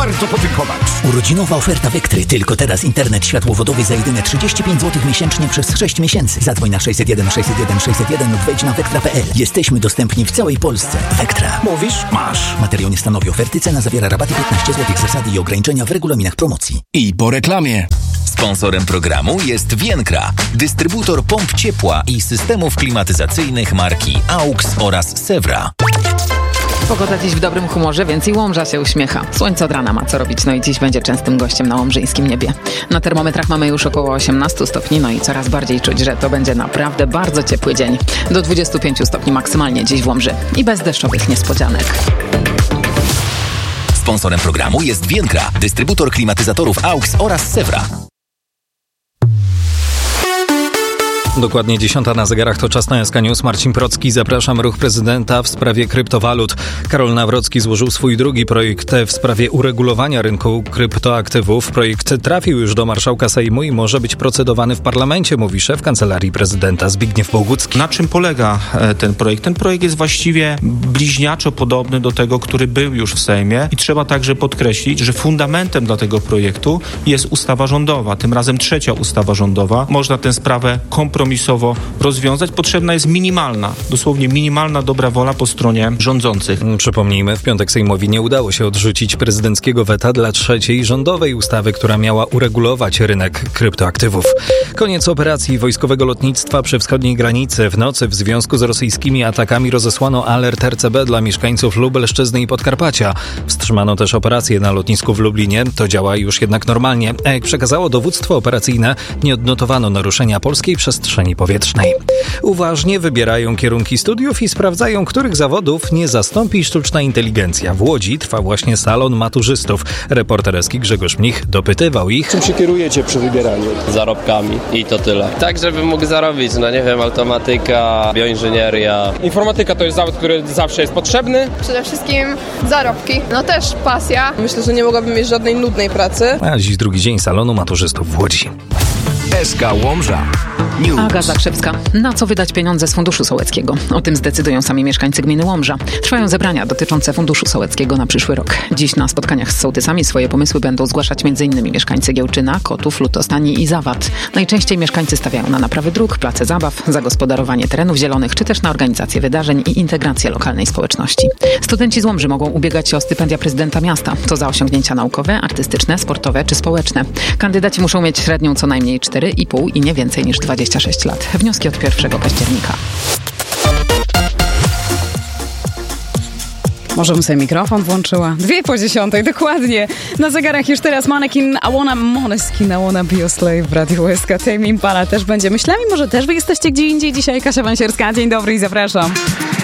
bardzo podziękować. Urodzinowa oferta Vectry. Tylko teraz internet światłowodowy za jedyne 35 zł miesięcznie przez 6 miesięcy. Zadzwoń na 601 601 601 lub wejdź na vectra.pl. Jesteśmy dostępni w całej Polsce. Vectra. Mówisz? Masz. Materiał nie stanowi oferty. Cena zawiera rabaty 15 zł. Zasady i ograniczenia w regulaminach promocji. I po reklamie. Sponsorem programu jest Vienkra, dystrybutor pomp ciepła i systemów klimatyzacyjnych marki AUX oraz Sewra. Pogoda dziś w dobrym humorze, więc i Łomża się uśmiecha. Słońce od rana ma co robić, no i dziś będzie częstym gościem na łomżyńskim niebie. Na termometrach mamy już około 18 stopni, no i coraz bardziej czuć, że to będzie naprawdę bardzo ciepły dzień. Do 25 stopni maksymalnie dziś w Łomży i bez deszczowych niespodzianek. Sponsorem programu jest Vienkra, dystrybutor klimatyzatorów AUX oraz Sewra. Dokładnie 10 na zegarach, to czas na SK News. Marcin Procki, zapraszam. Ruch prezydenta w sprawie kryptowalut. Karol Nawrocki złożył swój drugi projekt w sprawie uregulowania rynku kryptoaktywów. Projekt trafił już do marszałka Sejmu i może być procedowany w parlamencie, mówi szef Kancelarii Prezydenta Zbigniew Bogucki. Na czym polega ten projekt? Ten projekt jest właściwie bliźniaczo podobny do tego, który był już w Sejmie i trzeba także podkreślić, że fundamentem dla tego projektu jest ustawa rządowa, tym razem trzecia ustawa rządowa. Można tę sprawę kompromisowo rozwiązać. Potrzebna jest minimalna, dosłownie minimalna dobra wola po stronie rządzących. Przypomnijmy, w piątek Sejmowi nie udało się odrzucić prezydenckiego weta dla trzeciej rządowej ustawy, która miała uregulować rynek kryptoaktywów. Koniec operacji wojskowego lotnictwa przy wschodniej granicy. W nocy w związku z rosyjskimi atakami rozesłano alert RCB dla mieszkańców Lubelszczyzny i Podkarpacia. Wstrzymano też operację na lotnisku w Lublinie. To działa już jednak normalnie. A jak przekazało dowództwo operacyjne, nie odnotowano naruszenia polskiej przestrzeni powietrznej. Uważnie wybierają kierunki studiów i sprawdzają, których zawodów nie zastąpi sztuczna inteligencja. W Łodzi trwa właśnie salon maturzystów. Reporter Eski Grzegorz Mnich dopytywał ich. Czym się kierujecie przy wybieraniu? Zarobkami i to tyle. Tak, żeby mógł zarobić, automatyka, bioinżynieria. Informatyka to jest zawód, który zawsze jest potrzebny. Przede wszystkim zarobki, też pasja. Myślę, że nie mogłabym mieć żadnej nudnej pracy. A dziś drugi dzień salonu maturzystów w Łodzi. SK Łomża News. Aga Zakrzewska. Na co wydać pieniądze z Funduszu Sołeckiego? O tym zdecydują sami mieszkańcy gminy Łomża. Trwają zebrania dotyczące Funduszu Sołeckiego na przyszły rok. Dziś na spotkaniach z sołtysami swoje pomysły będą zgłaszać m.in. mieszkańcy Giełczyna, Kotów, Lutostani i Zawad. Najczęściej mieszkańcy stawiają na naprawy dróg, place zabaw, zagospodarowanie terenów zielonych, czy też na organizację wydarzeń i integrację lokalnej społeczności. Studenci z Łomży mogą ubiegać się o stypendia prezydenta miasta. To za osiągnięcia naukowe, artystyczne, sportowe czy społeczne. Kandydaci muszą mieć średnią co najmniej 4,5 i nie więcej niż 26 lat. Wnioski od 1 października. Może bym sobie mikrofon włączyła. 2:10, dokładnie. Na zegarach już teraz Måneskin, I wanna be your slave w Radiu SK. Tame Impala też będzie. Myślami, może też wy jesteście gdzie indziej dzisiaj. Kasia Wansierska, dzień dobry i zapraszam.